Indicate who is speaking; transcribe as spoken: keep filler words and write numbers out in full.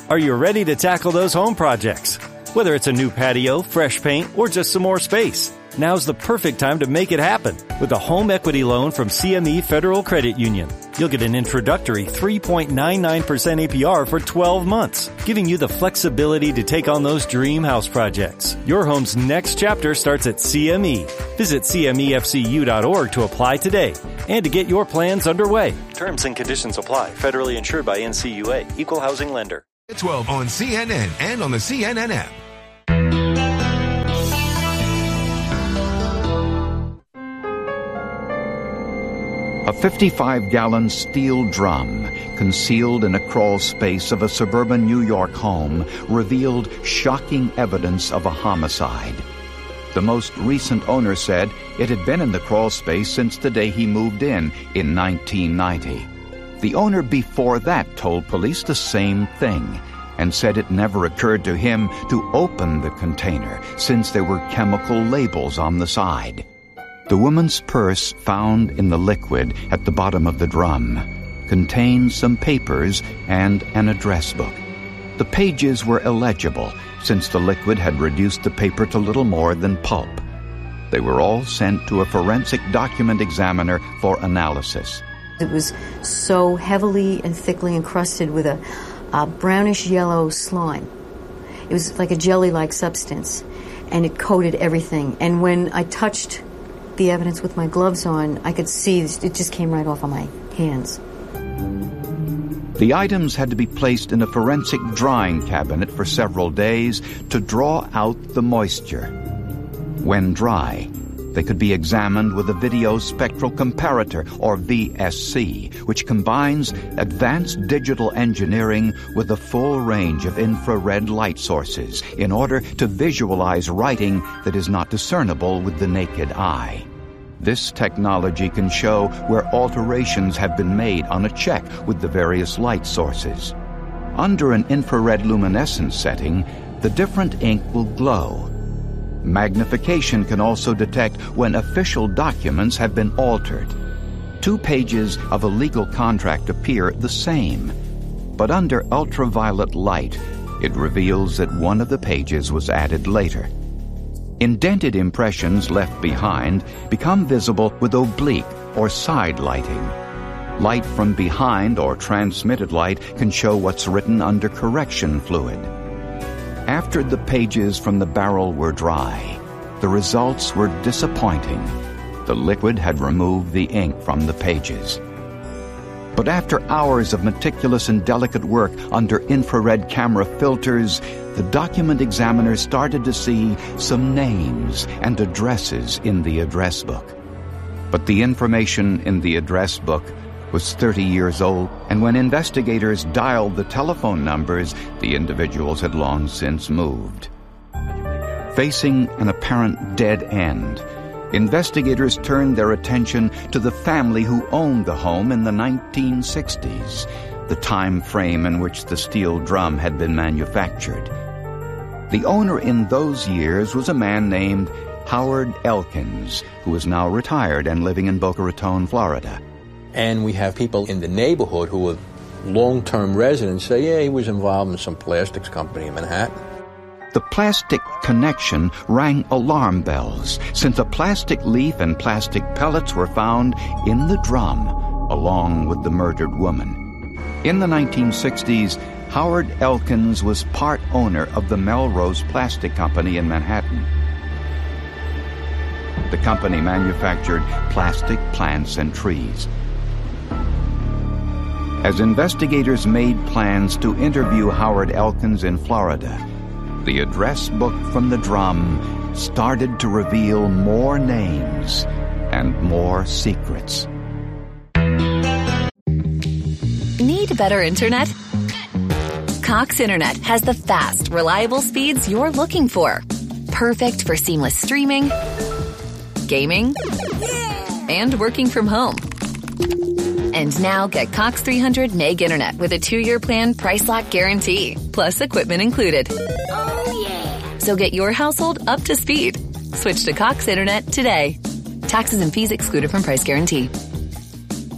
Speaker 1: Are you ready to tackle those home projects? Whether it's a new patio, fresh paint, or just some more space, now's the perfect time to make it happen with a home equity loan from C M E Federal Credit Union. You'll get an introductory three point nine nine percent A P R for twelve months, giving you the flexibility to take on those dream house projects. Your home's next chapter starts at C M E. Visit C M E F C U dot org to apply today and to get your plans underway. Terms and conditions apply. Federally insured by N C U A. Equal housing lender.
Speaker 2: twelve on C N N and on the C N N app.
Speaker 3: A fifty-five gallon steel drum concealed in a crawl space of a suburban New York home revealed shocking evidence of a homicide. The most recent owner said it had been in the crawl space since the day he moved in in nineteen ninety. The owner before that told police the same thing and said it never occurred to him to open the container since there were chemical labels on the side. The woman's purse found in the liquid at the bottom of the drum contained some papers and an address book. The pages were illegible since the liquid had reduced the paper to little more than pulp. They were all sent to a forensic document examiner for analysis.
Speaker 4: It was so heavily and thickly encrusted with a, a brownish-yellow slime. It was like a jelly-like substance, and it coated everything. And when I touched the evidence with my gloves on, I could see it just came right off of my hands.
Speaker 3: The items had to be placed in a forensic drying cabinet for several days to draw out the moisture. When dry, they could be examined with a video spectral comparator, or V S C, which combines advanced digital engineering with a full range of infrared light sources in order to visualize writing that is not discernible with the naked eye. This technology can show where alterations have been made on a check with the various light sources. Under an infrared luminescence setting, the different ink will glow. Magnification can also detect when official documents have been altered. Two pages of a legal contract appear the same, but under ultraviolet light, it reveals that one of the pages was added later. Indented impressions left behind become visible with oblique or side lighting. Light from behind or transmitted light can show what's written under correction fluid. After the pages from the barrel were dry, the results were disappointing. The liquid had removed the ink from the pages. But after hours of meticulous and delicate work under infrared camera filters, the document examiner started to see some names and addresses in the address book. But the information in the address book was thirty years old, and when investigators dialed the telephone numbers, the individuals had long since moved. Facing an apparent dead end, investigators turned their attention to the family who owned the home in the nineteen sixties, the time frame in which the steel drum had been manufactured. The owner in those years was a man named Howard Elkins, who is now retired and living in Boca Raton, Florida.
Speaker 5: And we have people in the neighborhood who are long-term residents say, yeah, he was involved in some plastics company in Manhattan.
Speaker 3: The plastic connection rang alarm bells, since a plastic leaf and plastic pellets were found in the drum, along with the murdered woman. In the nineteen sixties, Howard Elkins was part owner of the Melrose Plastic Company in Manhattan. The company manufactured plastic plants and trees. As investigators made plans to interview Howard Elkins in Florida, the address book from the drum started to reveal more names and more secrets.
Speaker 6: Need better internet? Cox Internet has the fast, reliable speeds you're looking for. Perfect for seamless streaming, gaming, and working from home. And now get Cox three hundred meg internet with a two-year plan price lock guarantee, plus equipment included.
Speaker 7: Oh, yeah.
Speaker 6: So get your household up to speed. Switch to Cox Internet today. Taxes and fees excluded from price guarantee.